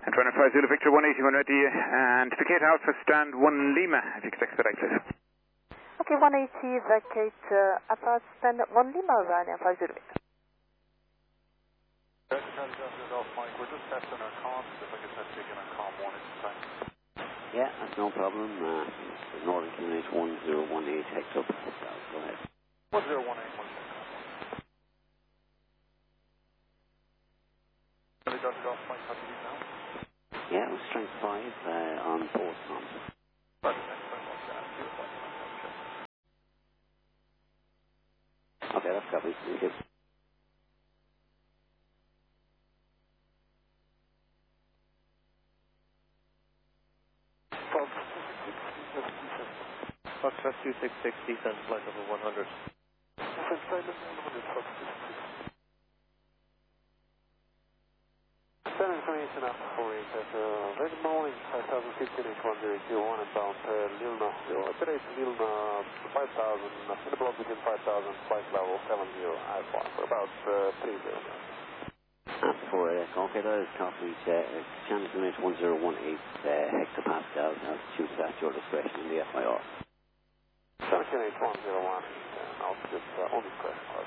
Antonio 5 Zulu Victor 180 when ready, and vacate Alpha stand 1 Lima, if you could expedite please. Okay, 180, vacate Alpha stand 1 Lima, Ryanair 5 Zulu Victor. We're just testing our comms, if I could test taking our comm 1 at a time. Yeah, that's no problem. Northern QNH 1018 Hector Pascal, go ahead. 1018, 1 Charlie Delta Golf Mike, how do you do now? Yeah, it was strength 5 on both comms. Okay, that's covered. Thank you. Foxtrot 266, descent flight level 100. Information after 48, very morning, 5015 H1021 inbound Lilna, operate Lilna 5000, in the block between 5000, flight level 70, I-4, for about 30 minutes. Okay, that is copy. Channel QNH 1018 hectopascal, altitude at your discretion in the FIR. Channel QNH 101, altitude on discretion.